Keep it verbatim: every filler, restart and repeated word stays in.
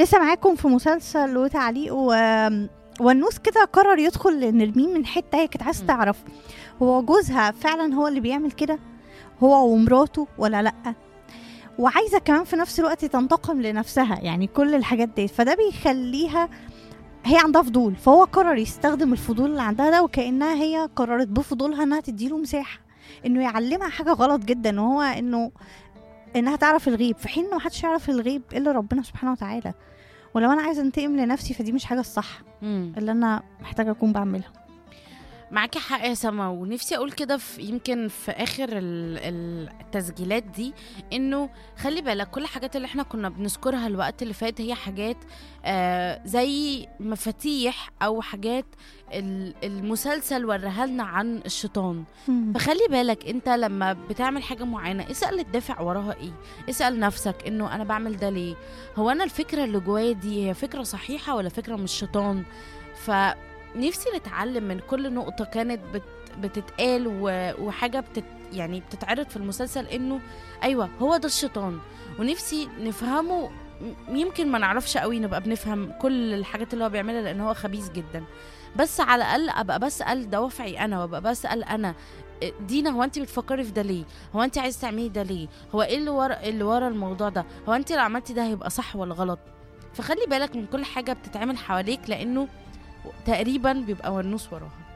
لسه معاكم في مسلسل وتعليق و... والنوس كده قرر يدخل نرمين من حته هي كانت عايزه مم. تعرف هو جوزها فعلا هو اللي بيعمل كده، هو ومراته ولا لا، وعايزه كمان في نفس الوقت تنتقم لنفسها، يعني كل الحاجات دي. فده بيخليها هي عندها فضول، فهو قرر يستخدم الفضول اللي عندها ده، وكأنها هي قررت بفضولها انها تديله مساحه انه يعلمها حاجه غلط جدا، وهو انه انها تعرف الغيب، في حين انه محدش يعرف الغيب الا ربنا سبحانه وتعالى. ولو انا عايزه انتقم لنفسي فدي مش حاجه الصح مم. اللي انا محتاجه اكون بعملها. معاكي حق يا سما، ونفسي اقول كده في يمكن في اخر ال- ال- التسجيلات دي، انه خلي بالك كل الحاجات اللي احنا كنا بنذكرها الوقت اللي فات هي حاجات آه زي مفاتيح او حاجات ال- المسلسل وراها لنا عن الشيطان. مم. فخلي بالك انت لما بتعمل حاجة معينة اسأل الدافع وراها ايه، اسأل نفسك انه انا بعمل ده ليه، هو انا الفكرة اللي جوايا دي هي فكرة صحيحة ولا فكرة من الشيطان. فنفسي نتعلم من كل نقطة كانت بت بتتقال و- وحاجة بتت يعني بتتعرض في المسلسل، انه ايوه هو ده الشيطان، ونفسي نفهمه. م- يمكن ما نعرفش قوي نبقى بنفهم كل الحاجات اللي هو بيعملها لان هو خبيث جدا، بس على الاقل ابقى بسال دوافعي انا، وابقى بسال انا دينا هو انت بتفكري في ده ليه، هو انت عايز تعملي ده ليه، هو ايه اللي ورا اللي ورا الموضوع ده، هو انت لو عملتي ده هيبقى صح ولا غلط. فخلي بالك من كل حاجه بتتعمل حواليك لانه تقريبا بيبقى ونوس وراها.